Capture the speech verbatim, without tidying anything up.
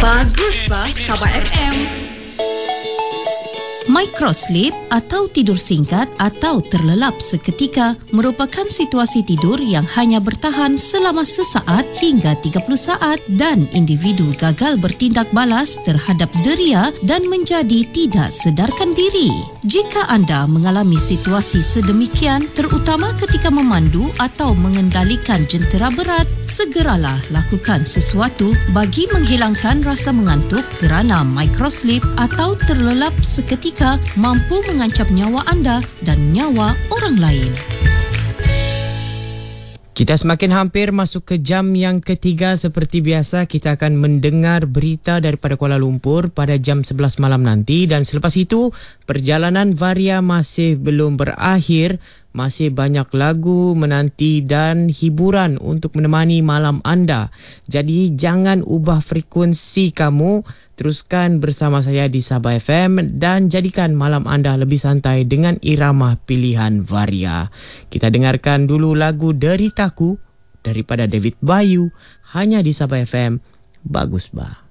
Bagus bah Sabah F M. Microsleep atau tidur singkat atau terlelap seketika merupakan situasi tidur yang hanya bertahan selama sesaat hingga tiga puluh saat dan individu gagal bertindak balas terhadap deria dan menjadi tidak sedarkan diri. Jika anda mengalami situasi sedemikian, terutama ketika memandu atau mengendalikan jentera berat, segeralah lakukan sesuatu bagi menghilangkan rasa mengantuk kerana microsleep atau terlelap seketika mampu mengancam nyawa anda dan nyawa orang lain. Kita semakin hampir masuk ke jam yang ketiga. Seperti biasa, kita akan mendengar berita daripada Kuala Lumpur pada jam sebelas malam nanti. Dan selepas itu, perjalanan Varia masih belum berakhir. Masih banyak lagu menanti dan hiburan untuk menemani malam anda. Jadi, jangan ubah frekuensi kamu. Teruskan bersama saya di Sabah F M dan jadikan malam anda lebih santai dengan irama pilihan Varia. Kita dengarkan dulu lagu Deritaku daripada David Bayu hanya di Sabah F M. Bagus bah.